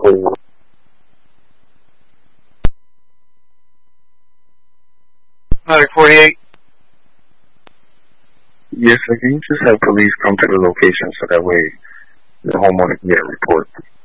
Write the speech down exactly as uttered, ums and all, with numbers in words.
forty-eight. Medic forty-eight. Yes, sir. Can you just have police come to the location so that way the homeowner can get a report?